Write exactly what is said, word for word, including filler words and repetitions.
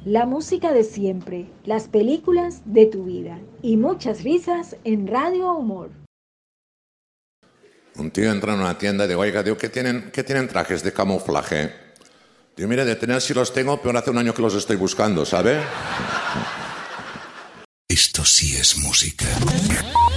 La música de siempre, las películas de tu vida y muchas risas en Radio Humor. Un tío entra en una tienda y digo, oiga, digo, ¿qué tienen, qué tienen trajes de camuflaje? Digo, mire, de tener si los tengo, pero hace un año que los estoy buscando, ¿sabe? Esto sí es música.